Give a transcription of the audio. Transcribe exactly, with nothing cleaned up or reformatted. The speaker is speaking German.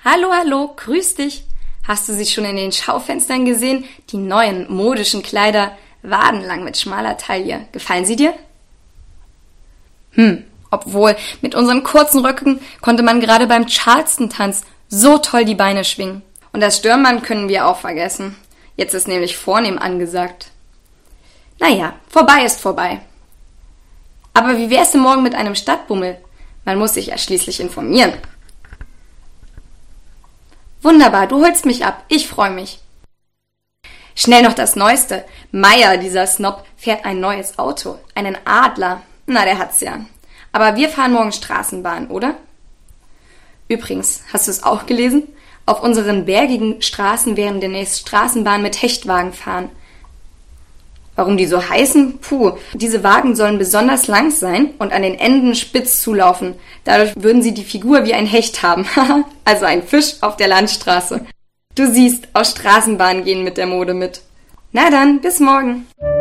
Hallo, hallo, grüß dich. Hast du sie schon in den Schaufenstern gesehen? Die neuen modischen Kleider, wadenlang mit schmaler Taille. Gefallen sie dir? Hm, obwohl, mit unseren kurzen Röcken konnte man gerade beim Charleston-Tanz so toll die Beine schwingen. Und das Stirnband können wir auch vergessen. Jetzt ist nämlich vornehm angesagt. Naja, vorbei ist vorbei. Aber wie wär's denn morgen mit einem Stadtbummel? Man muss sich ja schließlich informieren. Wunderbar, du holst mich ab. Ich freue mich. Schnell noch das Neueste. Meier, dieser Snob, fährt ein neues Auto. Einen Adler. Na, der hat's ja. Aber wir fahren morgen Straßenbahn, oder? Übrigens, hast du es auch gelesen? Auf unseren bergigen Straßen werden demnächst Straßenbahnen mit Hechtwagen fahren. Warum die so heißen? Puh, diese Wagen sollen besonders lang sein und an den Enden spitz zulaufen. Dadurch würden sie die Figur wie ein Hecht haben. Also ein Fisch auf der Landstraße. Du siehst, auch Straßenbahnen gehen mit der Mode mit. Na dann, bis morgen.